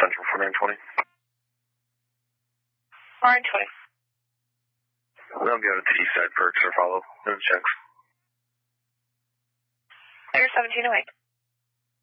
Central for 920. 920. They'll go to the east side for extra follow. No checks. Clear 1708.